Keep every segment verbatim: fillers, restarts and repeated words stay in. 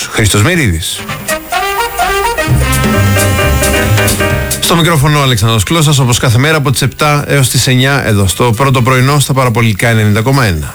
Χρήστος Μυρίδης. Στο μικρόφωνο ο Αλεξανδρός Κλώσσας, όπως κάθε μέρα από τις επτά έως τις εννιά εδώ στο πρώτο πρωινό στα παραπολιτικά ενενήντα κόμμα ένα.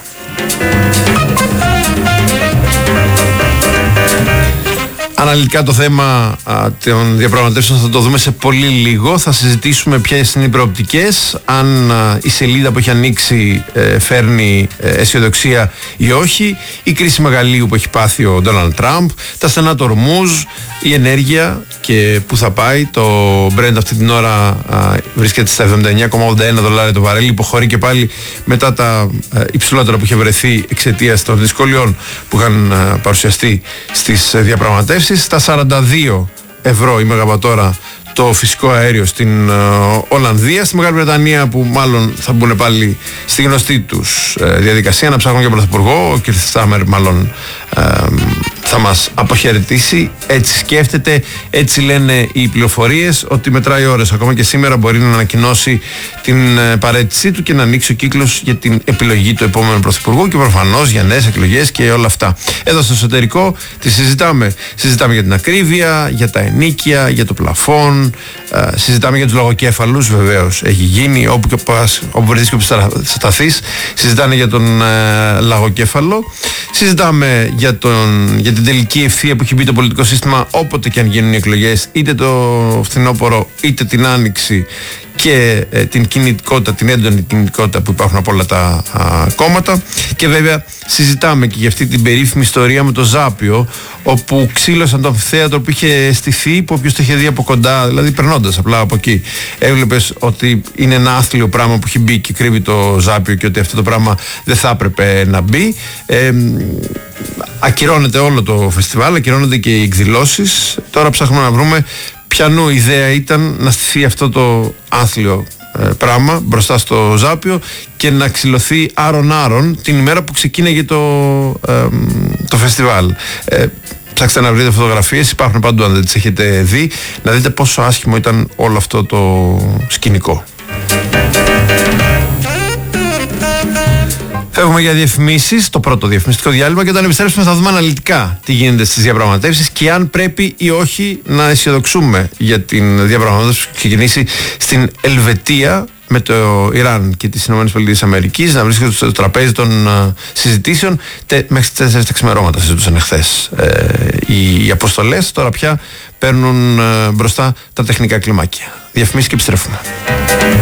Αναλυτικά το θέμα α, των διαπραγματεύσεων θα το δούμε σε πολύ λίγο. Θα συζητήσουμε ποιες είναι οι προοπτικές, αν α, η σελίδα που έχει ανοίξει ε, φέρνει ε, αισιοδοξία ή όχι, η κρίση μεγαλείου που έχει πάθει ο Ντόναλντ Τραμπ, τα στενά του Ορμούζ, η ενέργεια και που θα πάει. Το Brent αυτή την ώρα α, βρίσκεται στα εβδομήντα εννιά κόμμα ογδόντα ένα δολάρια το βαρέλι, υποχωρεί και πάλι μετά τα α, υψηλότερα που είχε βρεθεί εξαιτίας των δυσκολιών που είχαν α, παρουσιαστεί στις διαπραγματεύσεις. Στα σαράντα δύο ευρώ η μεγαβατόρα το φυσικό αέριο στην uh, Ολλανδία. Στη Μεγάλη Βρετανία, που μάλλον θα μπουν πάλι στη γνωστή τους uh, διαδικασία να ψάχνουν για πρωθυπουργό, ο κ. Στάμερ μάλλον uh, θα μας αποχαιρετήσει. Έτσι σκέφτεται, έτσι λένε οι πληροφορίες, ότι μετράει ώρες. Ακόμα και σήμερα μπορεί να ανακοινώσει την uh, παραίτησή του και να ανοίξει ο κύκλος για την επιλογή του επόμενου πρωθυπουργού και προφανώς για νέες εκλογές και όλα αυτά. Εδώ στο εσωτερικό τη συζητάμε. Συζητάμε για την ακρίβεια, για τα ενοίκια, για το πλαφόν. Uh, συζητάμε για τους λαγοκέφαλους, βεβαίως έχει γίνει, όπου, και πας, όπου βρεθείς και όπου σταθείς συζητάνε για τον uh, λαγοκέφαλο. Συζητάμε για, τον, για την τελική ευθεία που έχει μπει το πολιτικό σύστημα όποτε και αν γίνουν οι εκλογές, είτε το φθινόπωρο είτε την άνοιξη, και ε, την κινητικότητα, την έντονη κινητικότητα που υπάρχουν από όλα τα α, κόμματα. Και βέβαια συζητάμε και για αυτή την περίφημη ιστορία με το Ζάπιο, όπου ξύλωσαν το αμφιθέατρο που είχε στηθεί, που όποιος το είχε δει από κοντά, δηλαδή περνώντας απλά από εκεί, έβλεπες ότι είναι ένα άθλιο πράγμα που έχει μπει και κρύβει το Ζάπιο και ότι αυτό το πράγμα δεν θα έπρεπε να μπει. Ε, ακυρώνεται όλο το φεστιβάλ, ακυρώνονται και οι εκδηλώσεις. Τώρα ψάχνουμε να βρούμε ποιανού ιδέα ήταν να στηθεί αυτό το άθλιο ε, πράγμα μπροστά στο Ζάπιο και να ξυλωθεί άρον-άρον την ημέρα που ξεκίναγε το, ε, το φεστιβάλ. Ε, ψάξτε να βρείτε φωτογραφίες, υπάρχουν παντού αν δεν τις έχετε δει, να δείτε πόσο άσχημο ήταν όλο αυτό το σκηνικό. Φεύγουμε για διαφημίσεις, το πρώτο διαφημιστικό διάλειμμα, και όταν επιστρέψουμε θα δούμε αναλυτικά τι γίνεται στις διαπραγματεύσεις και αν πρέπει ή όχι να αισιοδοξούμε για την διαπραγματεύση που ξεκινήσει στην Ελβετία με το Ιράν και τις ΗΠΑ, να βρίσκεται στο τραπέζι των uh, συζητήσεων. Τε, μέχρι τις τέσσερις τα ξημερώματα συζητούσαν εχθές ε, οι, οι αποστολές. Τώρα πια παίρνουν uh, μπροστά τα τεχνικά κλιμάκια. Διαφημίσεις και επιστρέφουμε.